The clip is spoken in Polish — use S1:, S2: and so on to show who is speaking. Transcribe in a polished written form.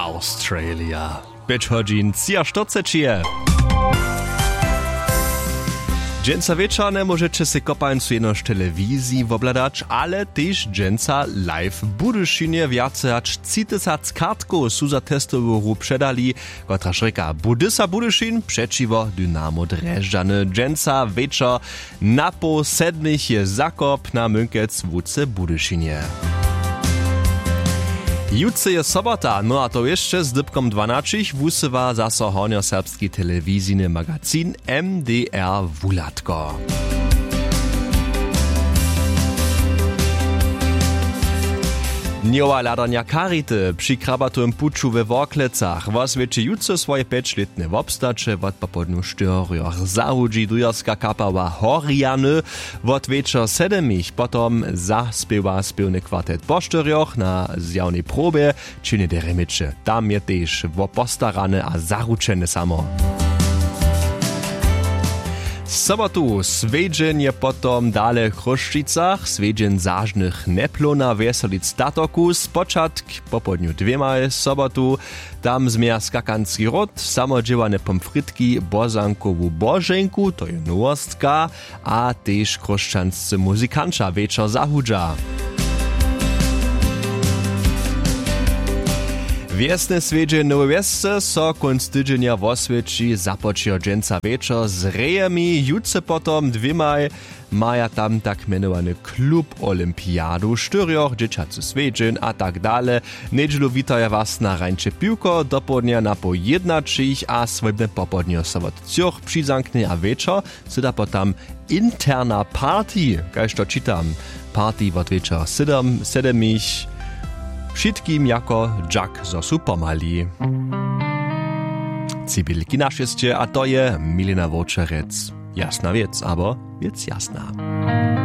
S1: Australia. 5 godzin 44. Dżęca wieczorne możecie się kopańcu jenoż telewizji wobladać, ale też dżęca live w Budyszynie więcej aż 30 kartków su za testową hru przedali, która rzeka Budyszyn przeciwo Dynamo Dreżdżany. Dżęca wieczor na po 7 je zakop na Münkec w Budyszynie. Jutce je sobota, no a to jeszcze z dybkom 12 wusywa zaso hornioserbski telewizyjny magazyn MDR Wulatko. Niowa ladania karity przy krabatowym puczu we Worklecach woswieci jutce swoje 5-letne wobstacze wot popodniu štyrjoch zahudzi dujarska kapała Horiany wot wieczor 7 potom zaspiewa spiewny kwartet po štyrjoch na zjawnej probie czyny deremicze. Tam je też postarane a zaručene samo. Sobotu svedźen je potom dale w Chruščicach, svedźen zažnych neplona Veselic statoku, spočatk popodniu 2 sobotu, tam zmija skakanski rod, samodziewane pomfritki, bozankowu boženku, to je nowostka, a też chruščanscy muzikanča večer zahudža. Wiesne swiedzie Nowe Wiesce so konc tydzienia w oswieci započio dżęca wieczor z rejemi, jutce potom 2 maja tam tak menowany klub Olimpiadu, 4 dzieciacy swiedzien a tak dale. Nedźlu witaja was na rańcze piłko, dopodnia na po 1:00 a swojbne popodnie sobot Zürich przyzanknie a wieczor, syda potam interna party, kajż to czytam, party wot wieczor 7 Wszystkim jako Jack zosu pomali. Cybylki nasze, a to je Milena Wočerec. Jasna wiec, aber wiec jasna.